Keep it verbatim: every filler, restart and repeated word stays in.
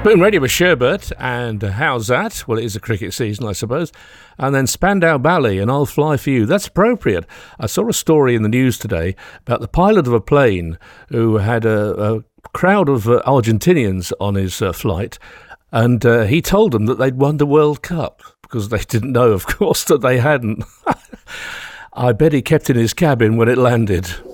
Boom Radio with Sherbert, and how's that? Well, it is a cricket season, I suppose. And then Spandau Ballet and I'll Fly For You. That's appropriate. I saw a story in the news today about the pilot of a plane who had a, a crowd of uh, Argentinians on his uh, flight, and uh, he told them that they'd won the World Cup, because they didn't know, of course, that they hadn't. I bet he kept in his cabin when it landed.